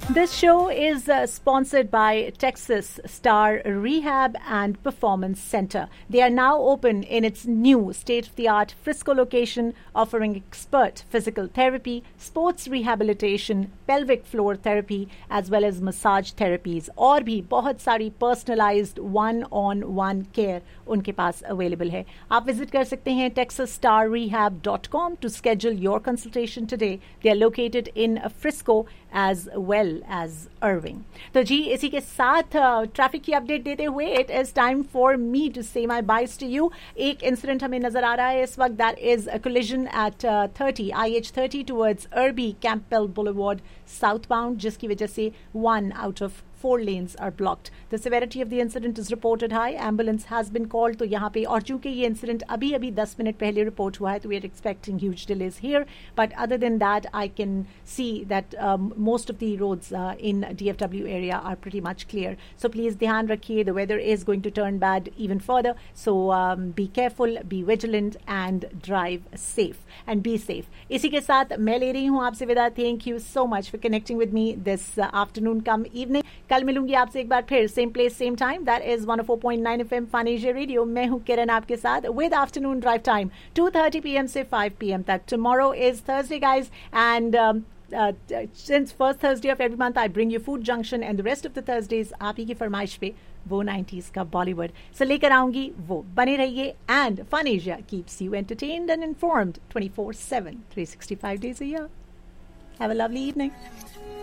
This show is sponsored by Texas Star Rehab and Performance Center. They are now open in its new state-of-the-art Frisco location, offering expert physical therapy, sports rehabilitation, pelvic floor therapy, as well as massage therapies. और भी बहुत सारी personalized one-on-one care उनके पास available है. आप visit कर सकते हैं texasstarrehab.com to schedule your consultation today. They are located in Frisco as well as Irving. तो जी इसी के साथ ट्रैफिक की अपडेट देते हुए it is time for me to से माई बाइस टू यू. एक इंसिडेंट हमें नजर आ रहा है इस वक्त, that is a collision eight 30 IH30 towards अर्बी Campbell boulevard southbound, जिसकी वजह से 1 out of 4 lanes are blocked. The severity of the incident is reported high. Ambulance has been called. तो यहाँ पे, और चूंकि ये इंसिडेंट अभी 10 मिनट पहले रिपोर्ट हुआ है, तो we are expecting huge delays here. But other than that, I can see that most of the roads in DFW area are pretty much clear. So please ध्यान रखिए. The weather is going to turn bad even further. So be careful, be vigilant, and drive safe and be safe. इसी के साथ मैं ले रही हूँ आपसे विदा. Thank you so much for connecting with me this afternoon come evening. कल मिलूंगी आपसे एक बार फिर, same place same time. That is 104.9 FM fun Asia radio. मैं हूं किरण आपके साथ with afternoon drive time 2:30 PM से 5 PM तक. Tomorrow is Thursday guys, and since first Thursday of every month I bring you Food Junction, and the rest of the Thursdays आप ही की फरमाइश पे वो 90s का बॉलीवुड से लेकर आऊंगी. वो बने रहिए, and fun Asia keeps you entertained and informed 24/7 365 days a year. Have a lovely evening.